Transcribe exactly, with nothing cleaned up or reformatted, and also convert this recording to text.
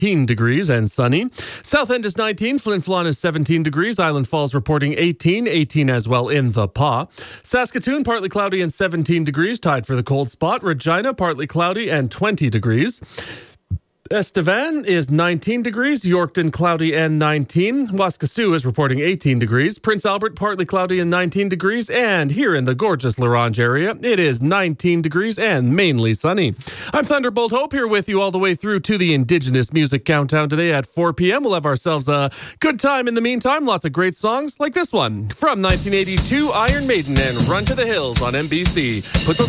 eighteen degrees and sunny. South End is nineteen. Flin Flon is seventeen degrees. Island Falls reporting eighteen. eighteen as well in the Pas. Saskatoon, partly cloudy and seventeen degrees, tied for the cold spot. Regina, partly cloudy and twenty degrees. Estevan is nineteen degrees. Yorkton, cloudy and nineteen. Waskesiu is reporting eighteen degrees. Prince Albert, partly cloudy and nineteen degrees. And here in the gorgeous La Ronge area, it is nineteen degrees and mainly sunny. I'm Thunderbolt Hope here with you all the way through to the Indigenous Music Countdown today at four p.m. We'll have ourselves a good time in the meantime. Lots of great songs like this one from nineteen eighty-two, Iron Maiden and Run to the Hills on N B C. Put those